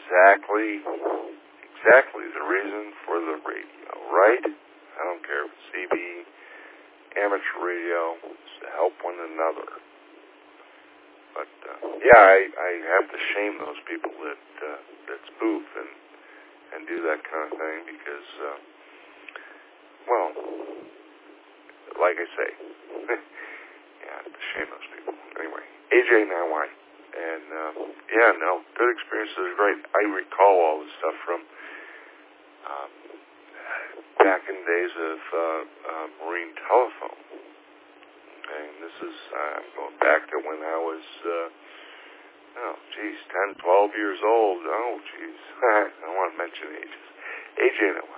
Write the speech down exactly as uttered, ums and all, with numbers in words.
exactly, exactly the reason for the radio, right? I don't care if it's C B, amateur radio, it's to help one another. But, uh, yeah, I, I have to shame those people that, uh, that spoof and, and do that kind of thing because, uh, well, like I say, yeah, I have to shame those people. Anyway, A J nine Y. And, uh, yeah, no, good experience. It was great. I recall all the stuff from um, back in days of uh, uh, marine telephone. And this is, uh, I'm going back to when I was, uh, oh, geez, ten, twelve years old. Oh, geez. I don't want to mention ages. A J,